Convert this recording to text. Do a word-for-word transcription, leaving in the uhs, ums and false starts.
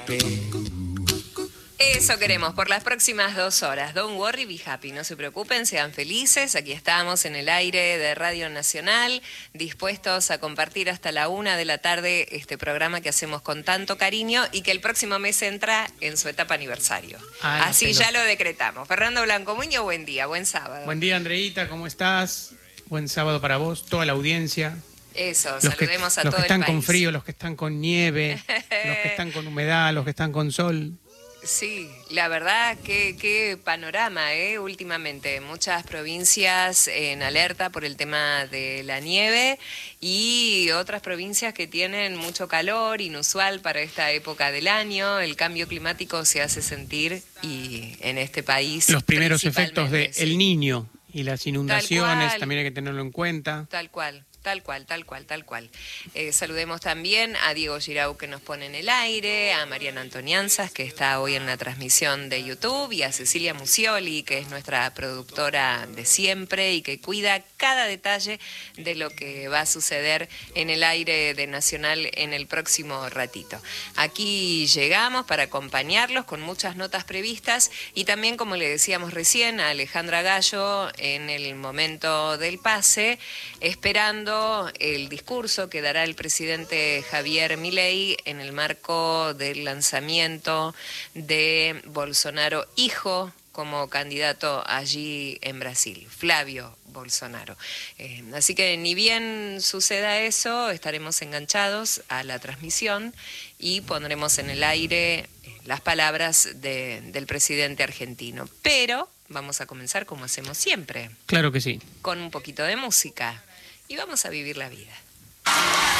Eso queremos por las próximas dos horas. Don't worry, be happy. No se preocupen, sean felices. Aquí estamos en el aire de Radio Nacional, dispuestos a compartir hasta la una de la tarde este programa que hacemos con tanto cariño y que el próximo mes entra en su etapa aniversario. Ah, Así no ya lo decretamos. Fernando Blanco Muñoz, buen día, buen sábado. Buen día, Andreita, ¿cómo estás? Buen sábado para vos, toda la audiencia. Eso, los saludemos que, a los todo que están el país. con frío, los que están con nieve, los que están con humedad, los que están con sol. Sí, la verdad, qué, qué panorama, ¿eh? Últimamente, muchas provincias en alerta por el tema de la nieve y otras provincias que tienen mucho calor, inusual para esta época del año. El cambio climático se hace sentir y en este país... Los primeros efectos de sí. El Niño y las inundaciones, también hay que tenerlo en cuenta. Tal cual. Tal cual, tal cual, tal cual. Eh, saludemos también a Diego Girau, que nos pone en el aire, a Mariana Antonianzas, que está hoy en la transmisión de YouTube, y a Cecilia Musioli, que es nuestra productora de siempre y que cuida cada detalle de lo que va a suceder en el aire de Nacional en el próximo ratito. Aquí llegamos para acompañarlos con muchas notas previstas y también, como le decíamos recién, a Alejandra Gallo en el momento del pase, esperando el discurso que dará el presidente Javier Milei en el marco del lanzamiento de Bolsonaro hijo como candidato allí en Brasil, Flavio Bolsonaro. Eh, así que ni bien suceda eso, estaremos enganchados a la transmisión y pondremos en el aire las palabras de, del presidente argentino. Pero vamos a comenzar como hacemos siempre. Claro que sí. Con un poquito de música. Y vamos a vivir la vida.